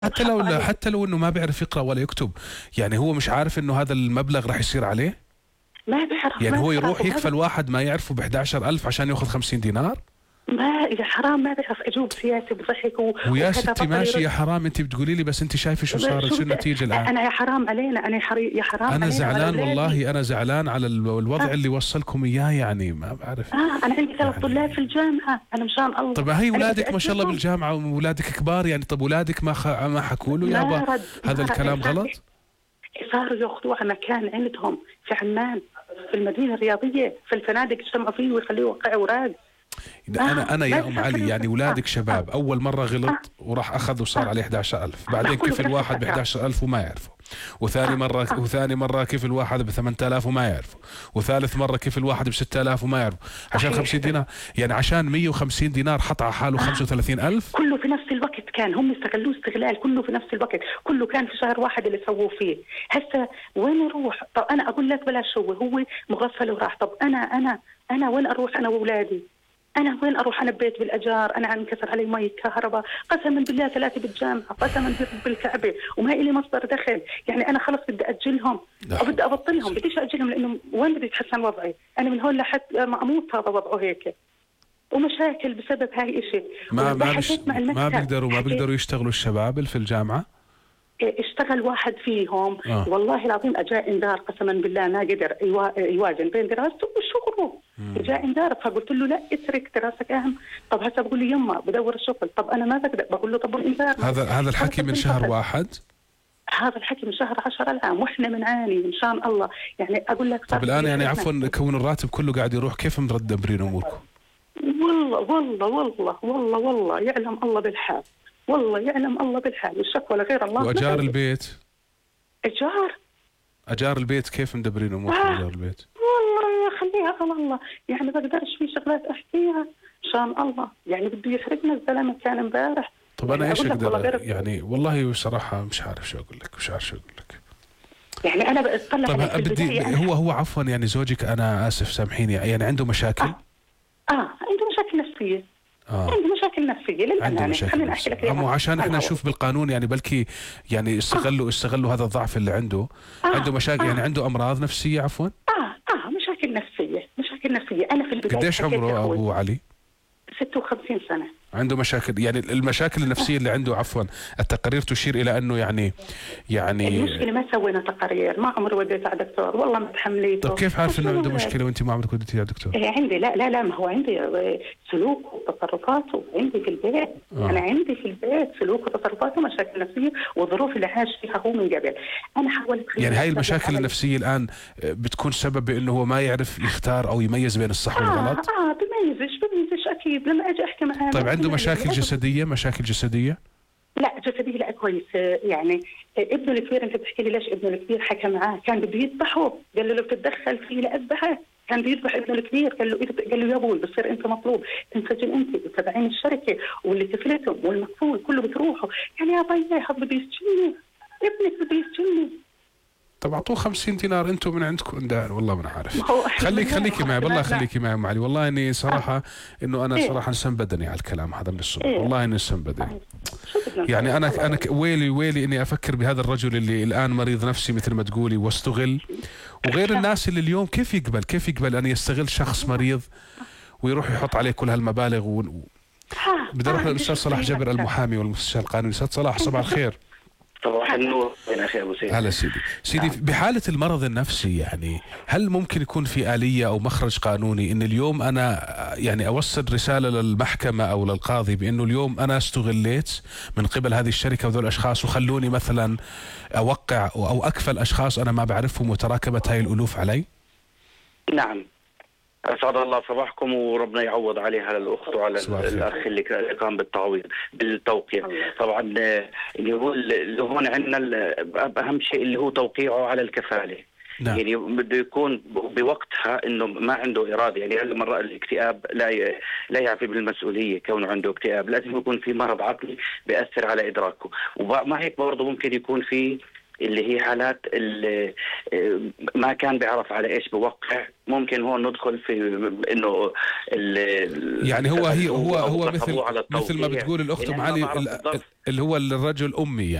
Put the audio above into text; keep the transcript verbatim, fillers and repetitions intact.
حتى لو حتى لو انه ما بيعرف يقرا ولا يكتب، يعني هو مش عارف انه هذا المبلغ راح يصير عليه. ما بيعرف، يعني ما هو بيعرف يروح يكفل واحد ما يعرفه ب إحدى عشر ألف عشان ياخذ خمسين دينار. ما يا حرام ما بيعرف. اجوب سياسي بضحك ويا ستي ماشي يا حرام، انت بتقولي لي بس انت شايفه شو صار، شو النتيجه الان؟ انا يا حرام علينا، انا يا حرام انا علينا زعلان والله، انا زعلان على الوضع آه. اللي وصلكم اياه، يعني ما بعرف. اه انا عندي ثلاث يعني طلاب في الجامعه، انا مشان الله. طب هي اولادك ما شاء الله بالجامعه واولادك كبار، يعني طب اولادك ما خ... ما حكوا له يابا هذا الكلام غلط؟ صاروا ياخذوه على مكان عندهم في عمان في المدينه الرياضيه، في الفنادق يجتمعوا فيه ويخلوه يوقع اوراق. انا انا يا ام علي يعني اولادك شباب، اول مره غلط وراح اخذ وصار عليه إحدى عشر ألف، بعدين كيف الواحد ب إحدى عشر ألف وما يعرفه، وثاني مره وثاني مره كيف الواحد ب ثمانية آلاف وما يعرفه، وثالث مره كيف الواحد ب ستة آلاف وما يعرفه، عشان خمسين دينار، يعني عشان مية وخمسين دينار حط على حاله خمسة وثلاثين ألف. كله في نفس الوقت كان هم استغلوه استغلال، كله في نفس الوقت، كله كان في شهر واحد اللي سووه فيه. هسه وين نروح؟ طب انا اقول لك بلاش، هو هو مغفل وراح، طب انا انا انا وين اروح انا واولادي؟ أنا وين أروح؟ أنا ببيت بالأجار، أنا عم انكسر علي مي كهرباء، قسما بالله ثلاثة بالجامعة، قسما بالكعبة، وما إلي مصدر دخل، يعني أنا خلص بدي أجلهم أو بدي أبطلهم، بديش أجلهم لأنه وين بدي يتحسن وضعي؟ أنا من هون لحد ما أموت هذا وضعه هيك، ومشاكل بسبب هاي إشي. ما ما بش ما بيقدروا ما بيقدروا يشتغلوا الشباب اللي في الجامعة. اشتغل واحد فيهم آه. والله العظيم اجاء انذار، قسما بالله ما قدر يوازن بين دراسته وشغله، اجاء انذار، فقلت له لا اترك دراستك اهم. طب هسه بقول لي يما بدور شغل، طب انا ما بقدر، بقول له طب الانذار. هذا هذا الحكي من شهر واحد، هذا الحكي من شهر عشرة العام، واحنا بنعاني ان شاء الله. يعني اقول لك طب الان يعني عفوا كون الراتب كله قاعد يروح، كيف مدبرين اموركم؟ والله والله والله والله والله يعلم الله بالحال، والله يعلم الله بالحال، والشكوى لغير الله. واجار البيت؟ ايجار اجار البيت كيف مدبرين اموركم؟ آه. اجار البيت والله خليها على الله، يعني بقدرش في شغلات احكيها مشان الله، يعني بده يحرقنا الزلمه كان امبارح. طب انا يعني ايش اقدر يعني والله بصراحه مش عارف شو اقول لك، مش عارف شو اقول لك. يعني انا بطلع طب بدي هو هو عفوا يعني زوجك، انا اسف سامحيني، يعني عنده مشاكل؟ اه, آه. عنده مشاكل نفسيه. آه. عنده مشاكل نفسيه للامانه، خليني احكي لك مو عشان احنا نشوف بالقانون، يعني بلكي يعني استغلوا آه. استغلوا هذا الضعف اللي عنده. آه. عنده مشاكل، آه. يعني عنده امراض نفسيه عفوا. اه اه مشاكل نفسيه، مشاكل نفسيه. انا في البدايه قديش عمره ابو علي؟ ستة وخمسين سنة. عنده مشاكل، يعني المشاكل النفسية اللي عنده عفوا التقارير تشير إلى أنه يعني يعني المشكلة ما سوينا تقارير، ما عمري وديت على دكتور، والله ما تحمليته. طب كيف عارف إنه عنده مشكلة وأنت ما عمرك وديتي على دكتور؟ إيه عندي، لا لا لا ما هو عندي سلوك وتصرفاته، عندي في البيت. آه. أنا عندي في البيت سلوك وتصرفاته ومشاكل نفسية وظروف اللي عاش فيها هو من قبل. أنا حاولت يعني هاي المشاكل النفسية الآن بتكون سبب بأنه هو ما يعرف يختار أو يميز بين الصح آه والغلط؟ آه بميزش بميزش أكيد لما أجي أحكي معاه. طيب عنده مشاكل جسدية؟ مشاكل جسدية؟ لا جسدية لا كويس، يعني ابنه الكبير، انت بتحكي لي ليش ابنه الكبير حكى معاه، كان بده يذبحه، قال له لو بتتدخل فيه لأذبحه، كان بده يذبح ابنه الكبير، قال له قال له يا ابوي بتصير انت مطلوب تنسجن انت وتبعين الشركه واللي كفلتهم والمكفول كله بتروحوا، يعني يا طيب هذا بده يسجنني، ابنك بده يسجنني. طب اعطوه خمسين دينار انتم من عندكم ده، والله ما عارف. خليك خليكي معي، والله خليكي معي ام علي، والله اني صراحه انه انا صراحه انسان بدني على الكلام هذا من الصبح، والله اني انسان بدني. يعني انا انا ويلي ويلي اني افكر بهذا الرجل اللي الان مريض نفسي مثل ما تقولي واستغل، وغير الناس اللي اليوم كيف يقبل كيف يقبل ان يستغل شخص مريض ويروح يحط عليه كل هالمبالغ و... بدي اروح للاستاذ صلاح جبر المحامي والمستشار القانوني. استاذ صلاح صباح الخير. صباح النور. وين اخي ابو سيد؟ هلا سيدي. سيدي نعم. بحالة المرض النفسي يعني هل ممكن يكون في آلية او مخرج قانوني ان اليوم انا يعني اوصل رسالة للمحكمة او للقاضي بانه اليوم انا استغليت من قبل هذه الشركة وذول الاشخاص وخلوني مثلا اوقع او اكفل اشخاص انا ما بعرفهم وتراكمت هاي الالوف علي؟ نعم. اسعد الله صباحكم وربنا يعوض عليها للاخت وعلى الاخ اللي قام بالتعويض بالتوقيع. طبعا اللي هو اللي هون عندنا اهم شيء اللي هو توقيعه على الكفاله. نعم. يعني بده يكون بوقتها انه ما عنده اراده، يعني لما الاكتئاب لا ي... لا يعفي بالمسؤوليه، كونه عنده اكتئاب لازم يكون في مرض عقلي بياثر على ادراكه، ومع هيك برضه ممكن يكون في اللي هي حالات اللي ما كان بيعرف على ايش بوقع، ممكن هون ندخل في انه يعني هو هي هو هو مثل مثل ما بتقول الاخت ام علي اللي هو الرجل امي.